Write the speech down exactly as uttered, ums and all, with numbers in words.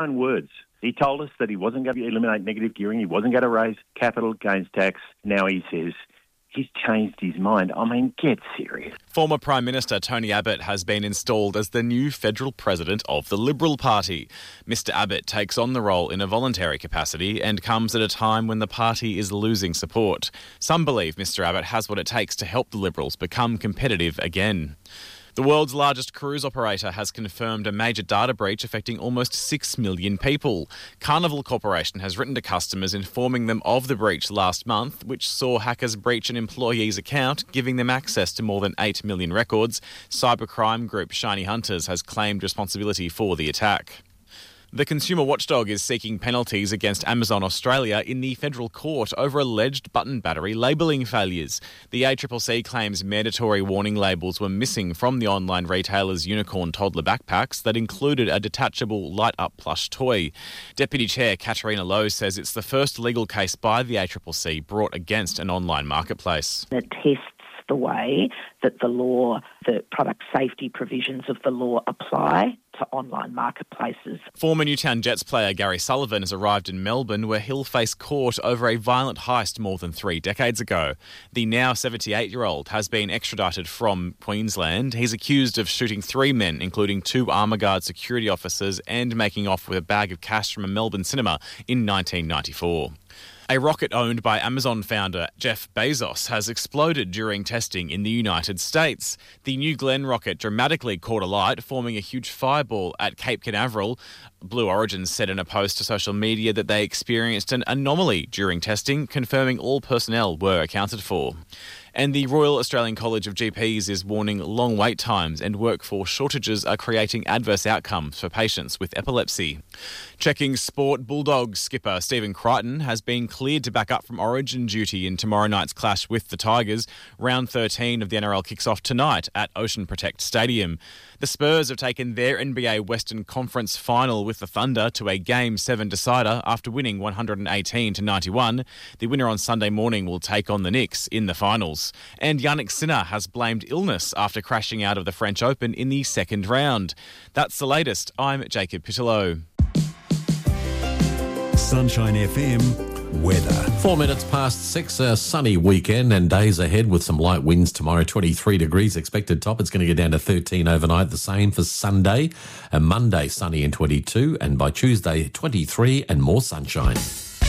own words. He told us that he wasn't going to eliminate negative gearing, he wasn't going to raise capital gains tax. Now he says he's changed his mind. I mean, get serious. Former Prime Minister Tony Abbott has been installed as the new federal president of the Liberal Party. Mister Abbott takes on the role in a voluntary capacity and comes at a time when the party is losing support. Some believe Mister Abbott has what it takes to help the Liberals become competitive again. The world's largest cruise operator has confirmed a major data breach affecting almost six million people. Carnival Corporation has written to customers informing them of the breach last month, which saw hackers breach an employee's account, giving them access to more than eight million records. Cybercrime group Shiny Hunters has claimed responsibility for the attack. The consumer watchdog is seeking penalties against Amazon Australia in the federal court over alleged button battery labelling failures. The A C C C claims mandatory warning labels were missing from the online retailer's unicorn toddler backpacks that included a detachable light-up plush toy. Deputy Chair Katarina Lowe says it's the first legal case by the A C C C brought against an online marketplace. It tests the way that the law, the product safety provisions of the law apply to online marketplaces. Former Newtown Jets player Gary Sullivan has arrived in Melbourne, where he'll face court over a violent heist more than three decades ago. The now seventy-eight-year-old has been extradited from Queensland. He's accused of shooting three men, including two armour guard security officers, and making off with a bag of cash from a Melbourne cinema in nineteen ninety-four. A rocket owned by Amazon founder Jeff Bezos has exploded during testing in the United States. The New Glenn rocket dramatically caught alight, forming a huge fireball at Cape Canaveral. Blue Origin said in a post to social media that they experienced an anomaly during testing, confirming all personnel were accounted for. And the Royal Australian College of G Ps is warning long wait times and workforce shortages are creating adverse outcomes for patients with epilepsy. Checking sport, Bulldogs skipper Stephen Crichton has been cleared to back up from Origin duty in tomorrow night's clash with the Tigers. Round thirteen of the N R L kicks off tonight at Ocean Protect Stadium. The Spurs have taken their N B A Western Conference final with the Thunder to a Game seven decider after winning one hundred eighteen to ninety-one. The winner on Sunday morning will take on the Knicks in the finals. And Yannick Sinner has blamed illness after crashing out of the French Open in the second round. That's the latest. I'm Jacob Pittello. Sunshine F M weather. Four minutes past six, a sunny weekend and days ahead with some light winds tomorrow. twenty-three degrees expected top. It's going to get down to thirteen overnight. The same for Sunday. And Monday, sunny and twenty-two. And by Tuesday, twenty-three and more sunshine.